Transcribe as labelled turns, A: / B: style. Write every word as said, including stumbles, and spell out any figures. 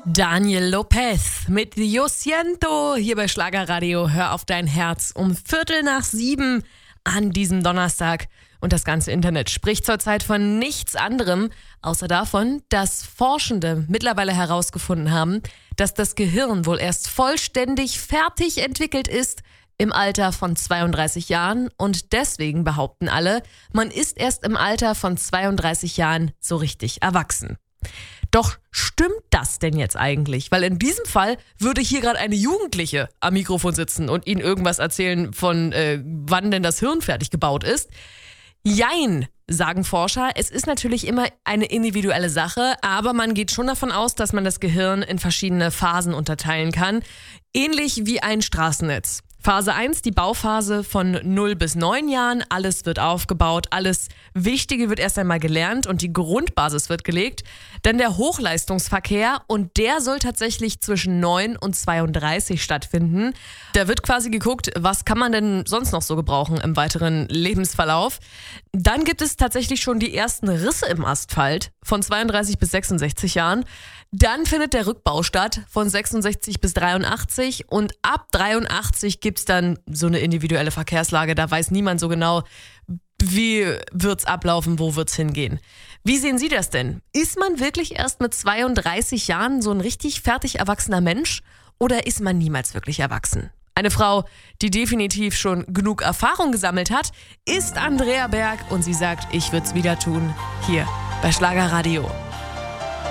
A: Daniel Lopez mit Yo Siento hier bei Schlagerradio. Hör auf dein Herz um Viertel nach sieben an diesem Donnerstag. Und das ganze Internet spricht zurzeit von nichts anderem, außer davon, dass Forschende mittlerweile herausgefunden haben, dass das Gehirn wohl erst vollständig fertig entwickelt ist im Alter von zweiunddreißig Jahren. Und deswegen behaupten alle, man ist erst im Alter von zweiunddreißig Jahren so richtig erwachsen. Doch stimmt das denn jetzt eigentlich? Weil in diesem Fall würde hier gerade eine Jugendliche am Mikrofon sitzen und Ihnen irgendwas erzählen von, äh, wann denn das Hirn fertig gebaut ist. Jein, sagen Forscher. Es ist natürlich immer eine individuelle Sache, aber man geht schon davon aus, dass man das Gehirn in verschiedene Phasen unterteilen kann. Ähnlich wie ein Straßennetz. Phase eins, die Bauphase von null bis neun Jahren. Alles wird aufgebaut, alles Wichtige wird erst einmal gelernt und die Grundbasis wird gelegt. Dann der Hochleistungsverkehr und der soll tatsächlich zwischen neun und zweiunddreißig stattfinden. Da wird quasi geguckt, was kann man denn sonst noch so gebrauchen im weiteren Lebensverlauf. Dann gibt es tatsächlich schon die ersten Risse im Asphalt von zweiunddreißig bis sechsundsechzig Jahren. Dann findet der Rückbau statt von sechsundsechzig bis dreiundachtzig und ab dreiundachtzig gibt's dann so eine individuelle Verkehrslage. Da weiß niemand so genau, wie wird's ablaufen, wo wird's hingehen. Wie sehen Sie das denn? Ist man wirklich erst mit zweiunddreißig Jahren so ein richtig fertig erwachsener Mensch oder ist man niemals wirklich erwachsen? Eine Frau, die definitiv schon genug Erfahrung gesammelt hat, ist Andrea Berg und sie sagt, ich würd's wieder tun, hier bei Schlagerradio.